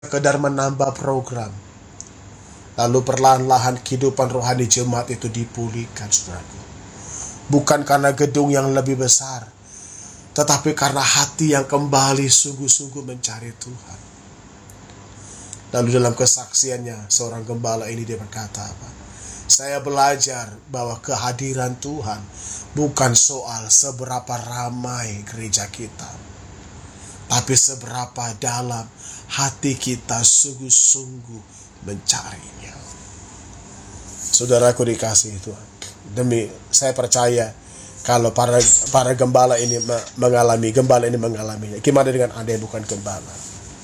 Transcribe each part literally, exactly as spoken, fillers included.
sekedar menambah program. Lalu perlahan-lahan kehidupan rohani jemaat itu dipulihkan, saudaraku. Bukan karena gedung yang lebih besar, tetapi karena hati yang kembali sungguh-sungguh mencari Tuhan. Lalu dalam kesaksiannya, seorang gembala ini dia berkata apa? Saya belajar bahwa kehadiran Tuhan bukan soal seberapa ramai gereja kita, tapi seberapa dalam hati kita sungguh-sungguh mencarinya. Saudaraku dikasihi Tuhan, demi saya percaya kalau para para gembala ini mengalami, gembala ini mengalaminya. Gimana dengan Anda yang bukan gembala?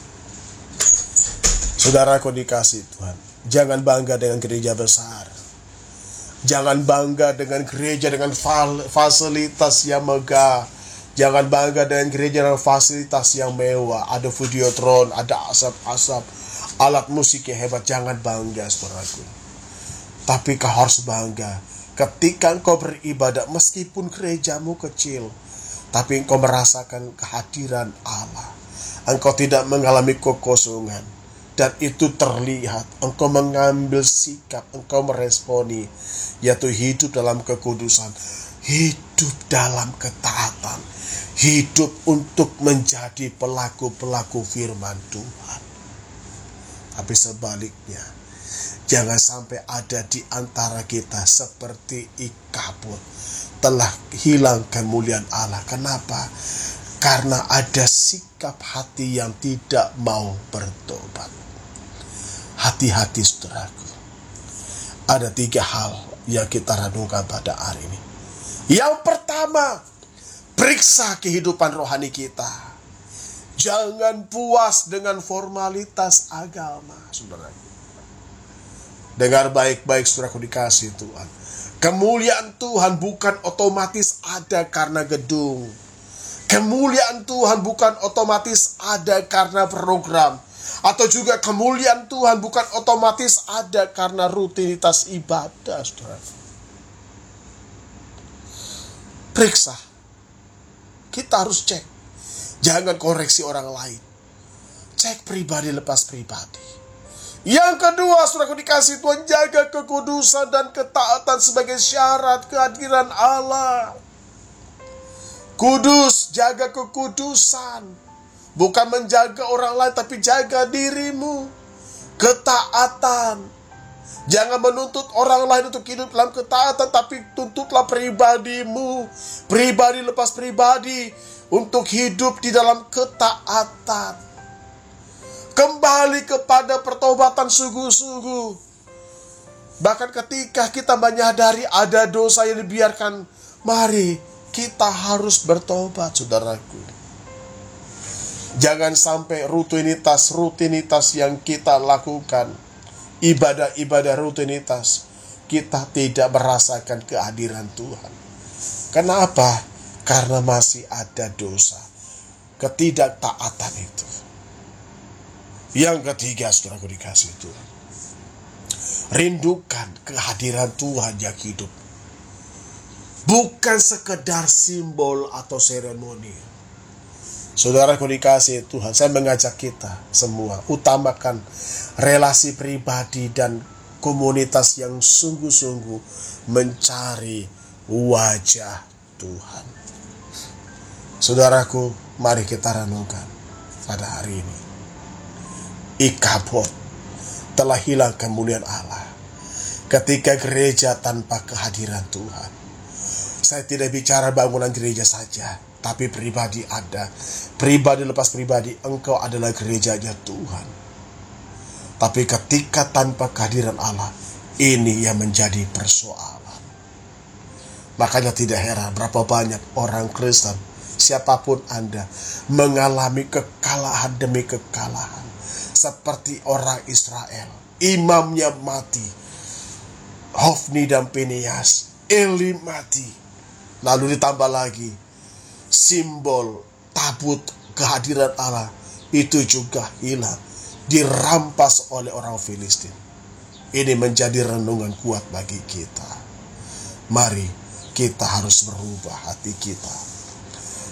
Saudaraku dikasihi Tuhan, jangan bangga dengan gereja besar. Jangan bangga dengan gereja dengan fasilitas yang megah. Jangan bangga dengan gereja dengan fasilitas yang mewah. Ada videotron, ada asap-asap, alat musik yang hebat. Jangan bangga, saudaraku. Tapi kau harus bangga ketika engkau beribadah, meskipun gerejamu kecil, tapi engkau merasakan kehadiran Allah. Engkau tidak mengalami kekosongan. Dan itu terlihat. Engkau mengambil sikap, engkau meresponi, yaitu hidup dalam kekudusan, hidup dalam ketaatan, hidup untuk menjadi pelaku-pelaku firman Tuhan. Tapi sebaliknya, jangan sampai ada di antara kita seperti Ikabod, telah hilang kemuliaan Allah. Kenapa? Karena ada sikap hati yang tidak mau bertobat. Hati-hati, saudaraku. Ada tiga hal yang kita renungkan pada hari ini. Yang pertama, periksa kehidupan rohani kita. Jangan puas dengan formalitas agama, saudaraku. Dengar baik-baik, saudaraku dikasih Tuhan. Kemuliaan Tuhan bukan otomatis ada karena gedung. Kemuliaan Tuhan bukan otomatis ada karena program. Atau juga kemuliaan Tuhan bukan otomatis ada karena rutinitas ibadah, saudara. Periksa. Kita harus cek. Jangan koreksi orang lain. Cek pribadi lepas pribadi. Yang kedua, saudara dikasih Tuhan, jaga kekudusan dan ketaatan sebagai syarat kehadiran Allah. Kudus, jaga kekudusan. Bukan menjaga orang lain, tapi jaga dirimu. Ketaatan. Jangan menuntut orang lain untuk hidup dalam ketaatan, tapi tuntutlah pribadimu. Pribadi lepas pribadi. Untuk hidup di dalam ketaatan. Kembali kepada pertobatan sungguh-sungguh. Bahkan ketika kita menyadari ada dosa yang dibiarkan, mari kita harus bertobat, saudaraku. Jangan sampai rutinitas-rutinitas yang kita lakukan, ibadah-ibadah rutinitas, kita tidak merasakan kehadiran Tuhan. Kenapa? Karena masih ada dosa, ketidaktaatan itu. Yang ketiga, saudaraku dikasih Tuhan, rindukan kehadiran Tuhan yang hidup. Bukan sekedar simbol atau seremoni. Saudaraku dikasih Tuhan, saya mengajak kita semua utamakan relasi pribadi dan komunitas yang sungguh-sungguh mencari wajah Tuhan. Saudaraku, mari kita renungkan pada hari ini. Ikabod telah hilang kemuliaan Allah ketika gereja tanpa kehadiran Tuhan. Saya tidak bicara bangunan gereja saja, tapi pribadi ada. Pribadi lepas pribadi, engkau adalah gerejanya Tuhan. Tapi ketika tanpa kehadiran Allah, ini yang menjadi persoalan. Makanya tidak heran berapa banyak orang Kristen, siapapun Anda, mengalami kekalahan demi kekalahan. Seperti orang Israel, imamnya mati, Hofni dan Pinias, Eli mati. Lalu ditambah lagi, simbol tabut kehadiran Allah itu juga hilang, dirampas oleh orang Filistin. Ini menjadi renungan kuat bagi kita. Mari kita harus merubah hati kita.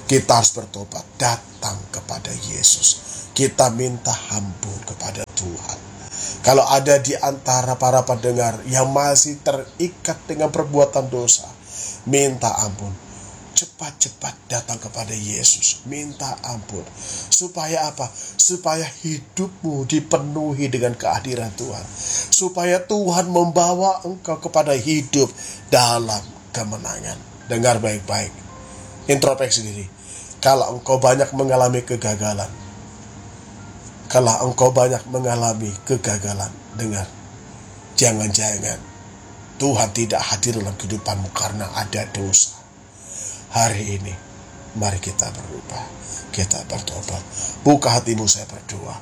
Kita harus bertobat, datang kepada Yesus. Kita minta ampun kepada Tuhan. Kalau ada di antara para pendengar yang masih terikat dengan perbuatan dosa, minta ampun. Cepat-cepat datang kepada Yesus. Minta ampun. Supaya apa? Supaya hidupmu dipenuhi dengan kehadiran Tuhan. Supaya Tuhan membawa engkau kepada hidup dalam kemenangan. Dengar baik-baik. Introspeksi diri. Kalau engkau banyak mengalami kegagalan. Kalau engkau banyak mengalami kegagalan. Dengar. Jangan-jangan Tuhan tidak hadir dalam kehidupanmu karena ada dosa. Hari ini, mari kita berubah. Kita bertobat. Buka hatimu, saya berdoa.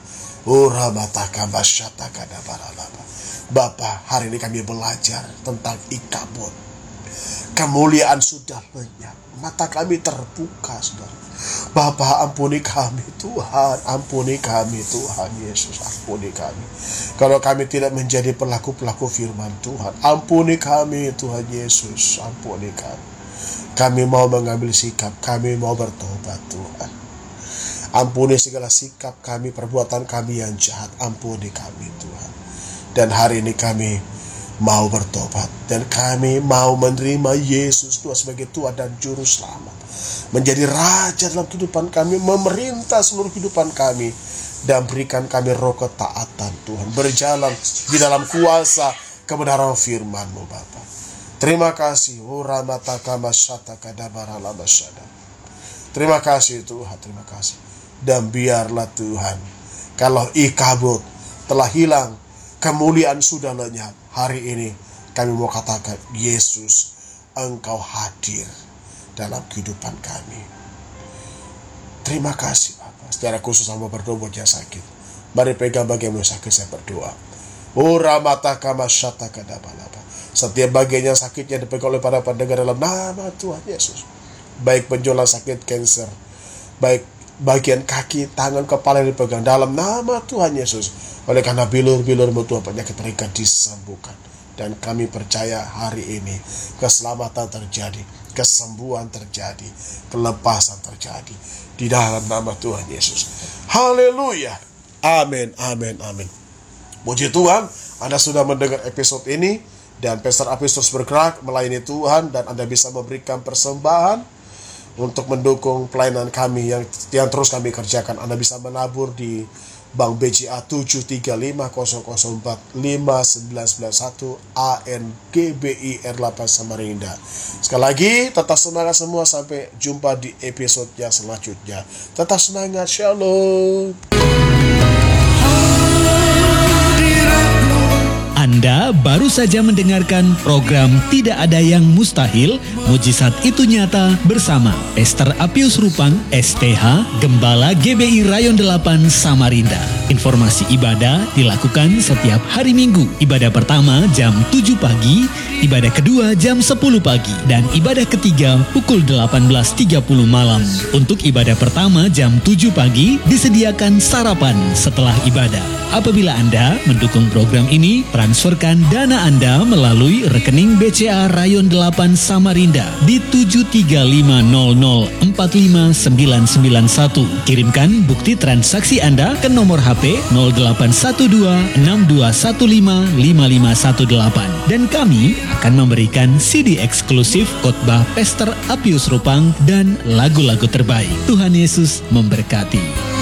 Bapa, hari ini kami belajar tentang ikabut. Kemuliaan sudah lenyap. Mata kami terbuka, saudara. Bapa, ampuni kami, Tuhan. Ampuni kami, Tuhan Yesus. Ampuni kami. Kalau kami tidak menjadi pelaku-pelaku firman Tuhan, ampuni kami, Tuhan Yesus. Ampuni kami. Kami mau mengambil sikap, kami mau bertobat, Tuhan. Ampuni segala sikap kami, perbuatan kami yang jahat. Ampuni kami, Tuhan. Dan hari ini kami mau bertobat. Dan kami mau menerima Yesus Tuhan sebagai Tuhan dan Juru Selamat. Menjadi Raja dalam kehidupan kami, memerintah seluruh kehidupan kami. Dan berikan kami roh ketaatan, Tuhan. Berjalan di dalam kuasa kebenaran firman-Mu, Bapa. Terima kasih. Terima kasih Tuhan. Terima kasih. Dan biarlah Tuhan, kalau ikabut telah hilang, kemuliaan sudah lenyap. Hari ini kami mau katakan, Yesus, Engkau hadir dalam kehidupan kami. Terima kasih Bapak. Secara khusus sama berdoa buat yang sakit. Mari pegang bagian yang sakit, saya berdoa. Setiap bagian yang sakitnya dipegang oleh para pendengar dalam nama Tuhan Yesus. Baik benjolan sakit kanker, baik bagian kaki, tangan, kepala yang dipegang dalam nama Tuhan Yesus. Oleh karena bilur-bilur-Mu Tuhan, penyakit mereka disembuhkan. Dan kami percaya hari ini keselamatan terjadi, kesembuhan terjadi, kelepasan terjadi di dalam nama Tuhan Yesus. Haleluya. Amin, amin, amin. Puji Tuhan, Anda sudah mendengar episode ini. Dan Pastor Apis terus bergerak melayani Tuhan. Dan Anda bisa memberikan persembahan untuk mendukung pelayanan kami yang, yang terus kami kerjakan. Anda bisa menabur di Bank B C A tujuh tiga lima nol nol empat lima sembilan sembilan satu A N G B I R delapan Samarinda. Sekali lagi, tetap semangat semua. Sampai jumpa di episode yang selanjutnya. Tetap semangat. Shalom. Anda baru saja mendengarkan program Tidak Ada Yang Mustahil, Mujizat Itu Nyata bersama Pastor Apius Rupang, S T H, Gembala G B I Rayon delapan Samarinda. Informasi ibadah dilakukan setiap hari Minggu. Ibadah pertama jam tujuh pagi, ibadah kedua jam sepuluh pagi, dan ibadah ketiga pukul delapan belas tiga puluh malam. Untuk ibadah pertama jam tujuh pagi disediakan sarapan setelah ibadah. Apabila Anda mendukung program ini, transferkan dana Anda melalui rekening B C A Rayon delapan Samarinda di tujuh tiga lima nol nol empat lima sembilan sembilan satu. Kirimkan bukti transaksi Anda ke nomor H P nol delapan satu dua enam dua satu lima lima lima satu delapan. Dan kami akan memberikan C D eksklusif khotbah Pastor Apius Rupang dan lagu-lagu terbaik. Tuhan Yesus memberkati.